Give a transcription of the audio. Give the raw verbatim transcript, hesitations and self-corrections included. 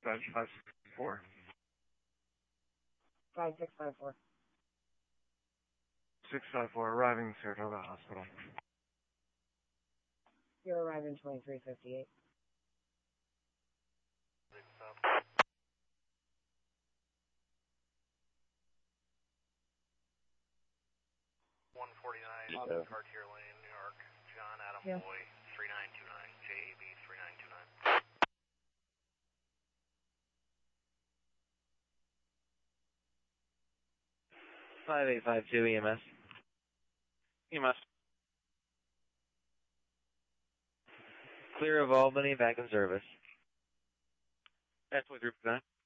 five five four. five six five four. six five four, arriving Saratoga Hospital. You're arriving twenty-three fifty-eight. one forty-nine, Yeah. Cartier Lane, New York. John Adam Yeah. Boy, three nine two nine, J A B three nine two nine. five eight five two E M S. E M S. Clear of Albany, back in service. That's with Group nine.